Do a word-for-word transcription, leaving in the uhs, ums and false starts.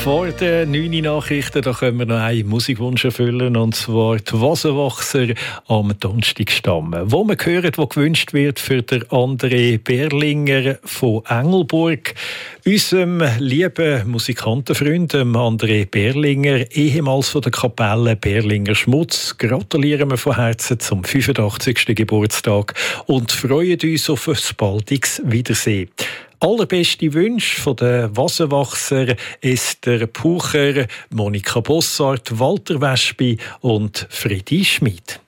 Vor den neun Nachrichten da können wir noch einen Musikwunsch erfüllen, und zwar die Wasserwachser am Donnerstagstamm. Wo man hört, wo gewünscht wird für den André Berlinger von Engelburg. Unserem lieben Musikantenfreund André Berlinger, ehemals von der Kapelle Berlinger Schmutz, gratulieren wir von Herzen zum fünfundachtzigsten Geburtstag und freuen uns auf ein baldiges Wiedersehen. Allerbeste Wünsche von den Wasserwachser Esther Pucher, Monika Bossart, Walter Wespi und Freddy Schmid.